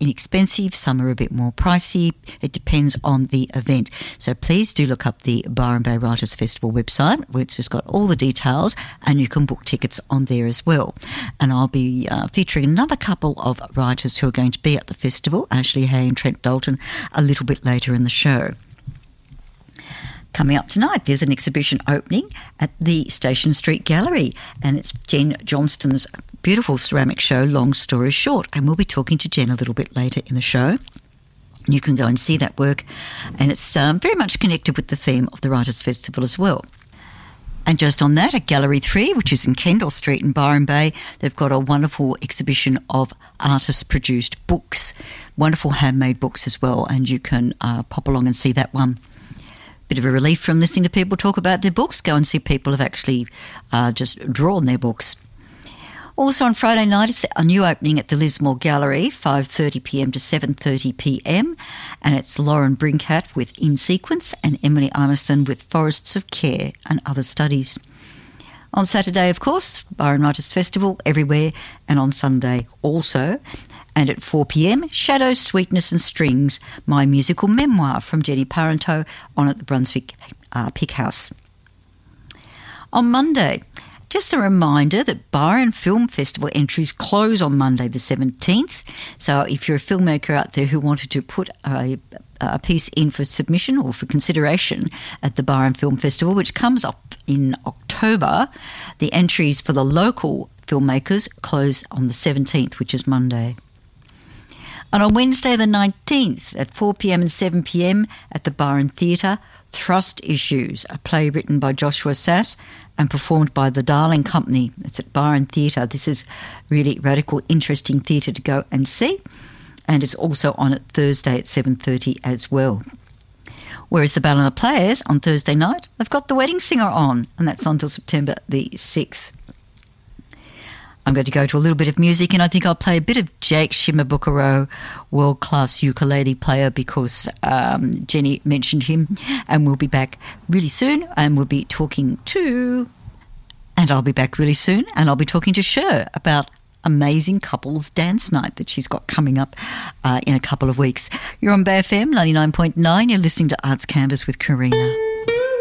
inexpensive, some are a bit more pricey. It depends on the event. So please do look up the Byron Bay Writers Festival website, which has got all the details, and you can book tickets on there as well. And I'll be featuring another couple of writers who are going to be at the festival, Ashley Hay and Trent Dalton, a little bit later in the show. Coming up tonight, there's an exhibition opening at the Station Street Gallery, and it's Jen Johnston's beautiful ceramic show, Long Story Short, and we'll be talking to Jen a little bit later in the show. You can go and see that work, and it's very much connected with the theme of the Writers' Festival as well. And just on that, at Gallery 3, which is in Kendall Street in Byron Bay, they've got a wonderful exhibition of artist-produced books, wonderful handmade books as well, and you can pop along and see that one. Bit of a relief from listening to people talk about their books. Go and see people have actually just drawn their books. Also on Friday night, it's a new opening at the Lismore Gallery, 5:30pm to 7:30pm, and it's Lauren Brinkat with In Sequence and Emily Imerson with Forests of Care and Other Studies. On Saturday, of course, Byron Writers Festival everywhere, and on Sunday also. And at 4pm, Shadows, Sweetness and Strings, my musical memoir from Jenny Parenteau on at the Brunswick Pick House. On Monday, just a reminder that Byron Film Festival entries close on Monday the 17th. So if you're a filmmaker out there who wanted to put a piece in for submission or for consideration at the Byron Film Festival, which comes up in October, the entries for the local filmmakers close on the 17th, which is Monday. And on Wednesday the 19th at 4pm and 7pm at the Byron Theatre, Thrust Issues, a play written by Joshua Sass and performed by the Darling Company. It's at Byron Theatre. This is really radical, interesting theatre to go and see. And it's also on at Thursday at 7:30 as well. Whereas the Ballina Players on Thursday night, they've got The Wedding Singer on, and that's on until September the 6th. I'm going to go to a little bit of music, and I think I'll play a bit of Jake Shimabukuro, world-class ukulele player, because Jenny mentioned him, and we'll be back really soon, and we'll be talking to... And I'll be back really soon, and I'll be talking to Cher about amazing couples dance night that she's got coming up in a couple of weeks. You're on Bay FM 99.9. You're listening to Arts Canvas with Karina.